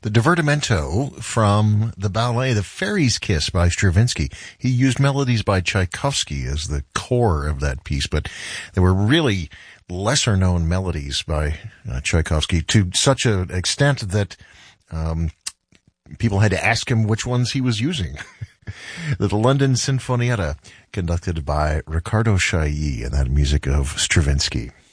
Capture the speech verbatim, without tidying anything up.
the divertimento from the ballet The Fairy's Kiss by Stravinsky. He used melodies by Tchaikovsky as the core of that piece, but there were really lesser known melodies by uh, Tchaikovsky to such an extent that um, people had to ask him which ones he was using. The London Sinfonietta, conducted by Riccardo Chailly, and that music of Stravinsky.